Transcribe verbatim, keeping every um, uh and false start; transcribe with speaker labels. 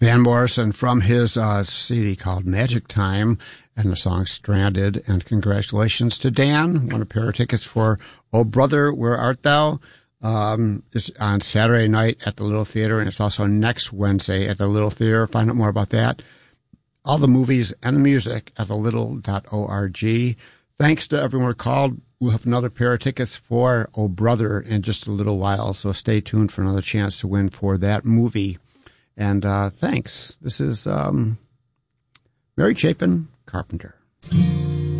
Speaker 1: Van Morrison from his uh, C D called Magic Time and the song Stranded. And congratulations to Dan. Won a pair of tickets for Oh Brother, Where Art Thou? Um, it's on Saturday night at the Little Theater, and it's also next Wednesday at the Little Theater. Find out more about that. All the movies and the music at the little dot org. Thanks to everyone who called. We'll have another pair of tickets for Oh Brother in just a little while, so stay tuned for another chance to win for that movie. And uh, thanks. This is um, Mary Chapin Carpenter.